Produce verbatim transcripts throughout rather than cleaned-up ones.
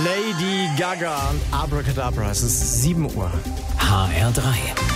Lady Gaga und Abracadabra. Es ist sieben Uhr. H R drei.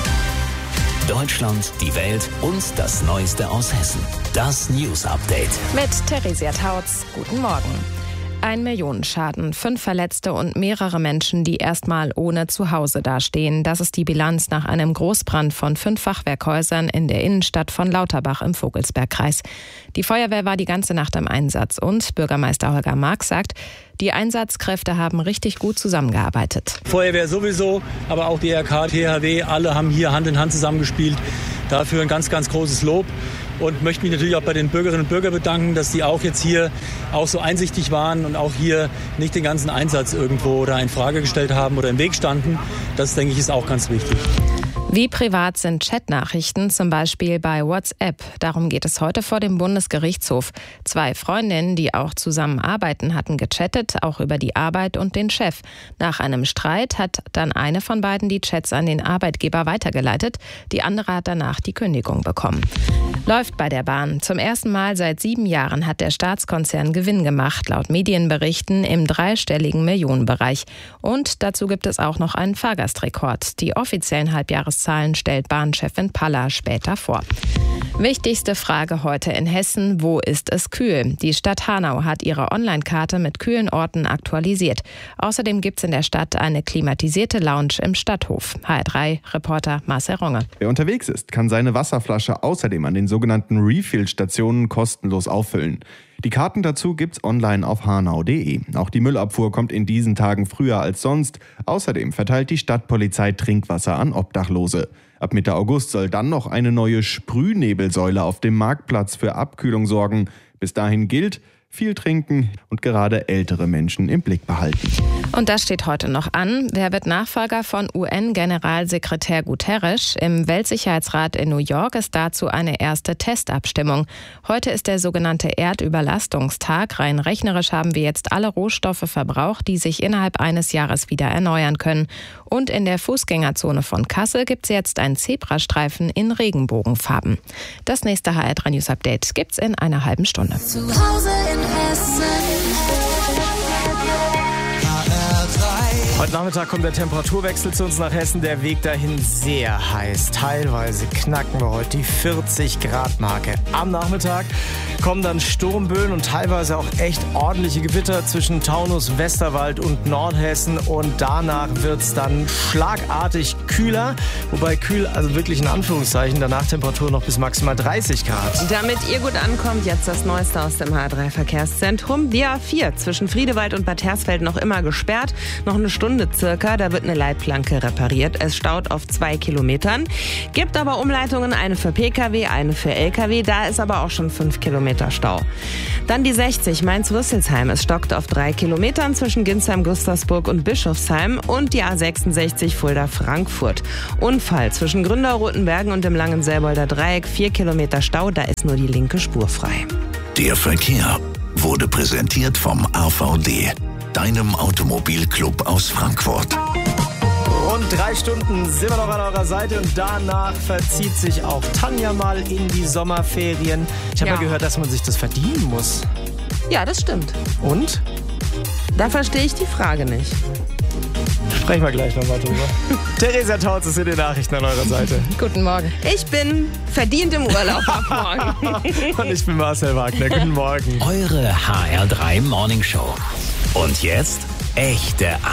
Deutschland, die Welt und das Neueste aus Hessen. Das News Update. Mit Theresia Tautz. Guten Morgen. Ein Millionenschaden, fünf Verletzte und mehrere Menschen, die erstmal ohne Zuhause dastehen. Das ist die Bilanz nach einem Großbrand von fünf Fachwerkhäusern in der Innenstadt von Lauterbach im Vogelsbergkreis. Die Feuerwehr war die ganze Nacht im Einsatz und Bürgermeister Holger Marx sagt, die Einsatzkräfte haben richtig gut zusammengearbeitet. Feuerwehr sowieso, aber auch die R K, T H W, alle haben hier Hand in Hand zusammengespielt. Dafür ein ganz, ganz großes Lob. Und möchte mich natürlich auch bei den Bürgerinnen und Bürgern bedanken, dass die auch jetzt hier auch so einsichtig waren und auch hier nicht den ganzen Einsatz irgendwo oder in Frage gestellt haben oder im Weg standen. Das, denke ich, ist auch ganz wichtig. Wie privat sind Chatnachrichten, zum Beispiel bei WhatsApp? Darum geht es heute vor dem Bundesgerichtshof. Zwei Freundinnen, die auch zusammen arbeiten, hatten gechattet, auch über die Arbeit und den Chef. Nach einem Streit hat dann eine von beiden die Chats an den Arbeitgeber weitergeleitet. Die andere hat danach die Kündigung bekommen. Läuft bei der Bahn. Zum ersten Mal seit sieben Jahren hat der Staatskonzern Gewinn gemacht, laut Medienberichten im dreistelligen Millionenbereich. Und dazu gibt es auch noch einen Fahrgastrekord. Die offiziellen Halbjahreszahlen stellt Bahnchefin Palla später vor. Wichtigste Frage heute in Hessen: Wo ist es kühl? Die Stadt Hanau hat ihre Online-Karte mit kühlen Orten aktualisiert. Außerdem gibt es in der Stadt eine klimatisierte Lounge im Stadthof. H R drei Reporter Marcel Ronge. Wer unterwegs ist, kann seine Wasserflasche außerdem an den sogenannten Refill-Stationen kostenlos auffüllen. Die Karten dazu gibt's online auf hanau punkt de. Auch die Müllabfuhr kommt in diesen Tagen früher als sonst. Außerdem verteilt die Stadtpolizei Trinkwasser an Obdachlose. Ab Mitte August soll dann noch eine neue Sprühnebelsäule auf dem Marktplatz für Abkühlung sorgen. Bis dahin gilt: viel trinken und gerade ältere Menschen im Blick behalten. Und das steht heute noch an. Wer wird Nachfolger von U N-Generalsekretär Guterres? Im Weltsicherheitsrat in New York ist dazu eine erste Testabstimmung. Heute ist der sogenannte Erdüberlastungstag. Rein rechnerisch haben wir jetzt alle Rohstoffe verbraucht, die sich innerhalb eines Jahres wieder erneuern können. Und in der Fußgängerzone von Kassel gibt es jetzt einen Zebrastreifen in Regenbogenfarben. Das nächste H R drei News Update gibt's in einer halben Stunde. Zu Hause in Hessen. Heute Nachmittag kommt der Temperaturwechsel zu uns nach Hessen. Der Weg dahin sehr heiß. Teilweise knacken wir heute die vierzig Grad Marke. Am Nachmittag kommen dann Sturmböen und teilweise auch echt ordentliche Gewitter zwischen Taunus, Westerwald und Nordhessen. Und danach wird es dann schlagartig kühler. Wobei kühl, also wirklich in Anführungszeichen, danach Temperatur noch bis maximal dreißig Grad. Damit ihr gut ankommt, jetzt das Neueste aus dem H R drei Verkehrszentrum. Die A vier zwischen Friedewald und Bad Hersfeld noch immer gesperrt. Noch eine Stunde circa, da wird eine Leitplanke repariert. Es staut auf zwei Kilometern. Gibt aber Umleitungen, eine für Pkw, eine für Lkw. Da ist aber auch schon fünf Kilometer Stau. Dann die sechzig Mainz-Rüsselsheim. Es stockt auf drei Kilometern zwischen Ginsheim, Gustavsburg und Bischofsheim. Und die A sechsundsechzig Fulda-Frankfurt. Unfall zwischen Gründau-Rotenbergen und dem Langenselbolder Dreieck. Vier Kilometer Stau, da ist nur die linke Spur frei. Der Verkehr wurde präsentiert vom A V D, deinem Automobilclub aus Frankfurt. Rund drei Stunden sind wir noch an eurer Seite und danach verzieht sich auch Tanja mal in die Sommerferien. Ich habe Ja. mal gehört, dass man sich das verdienen muss. Ja, das stimmt. Und? Da verstehe ich die Frage nicht. Sprechen wir gleich nochmal drüber. Theresia Tautz ist in den Nachrichten an eurer Seite. Guten Morgen. Ich bin verdient im Urlaub ab morgen. Und ich bin Marcel Wagner. Guten Morgen. Eure H R drei Morning Show. Und jetzt echte